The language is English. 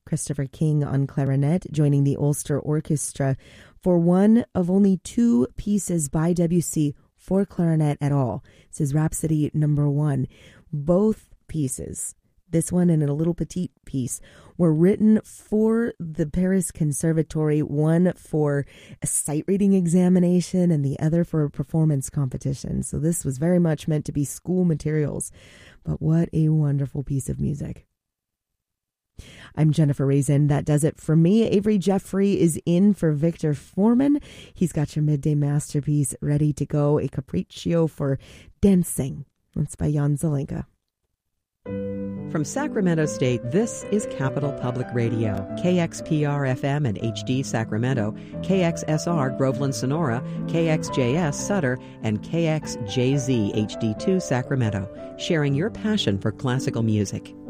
Christopher King on clarinet, joining the Ulster Orchestra for one of only 2 pieces by Debussy for clarinet at all. This is Rhapsody No. 1. Both pieces, this one and a little petite piece, were written for the Paris Conservatory, one for a sight reading examination and the other for a performance competition. So this was very much meant to be school materials. But what a wonderful piece of music. I'm Jennifer Raisin. That does it for me. Avery Jeffrey is in for Victor Foreman. He's got your midday masterpiece ready to go, a capriccio for dancing. That's by Jan Zelenka. From Sacramento State, this is Capital Public Radio, KXPR-FM and HD Sacramento, KXSR Groveland Sonora, KXJS Sutter, and KXJZ HD2 Sacramento, sharing your passion for classical music.